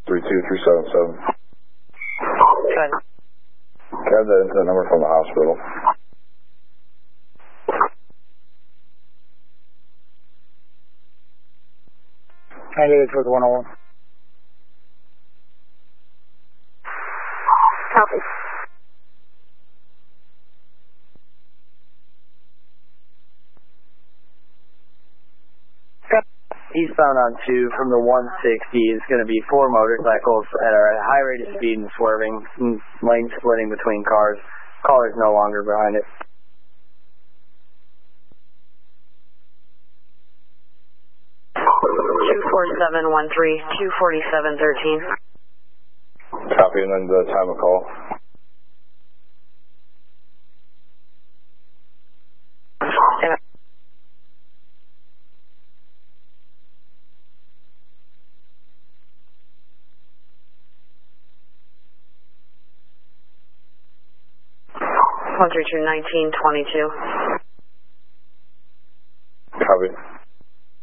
32377. Good. Have that incident number from the hospital. I need it for the 101. Copy. Eastbound on 2 from the 160 is going to be 4 motorcycles that are at a high rate of speed and swerving, lane splitting between cars. Caller is no longer behind it. (24713, 24713). Copy, and then the time of call. Yeah. (1321922). Copy.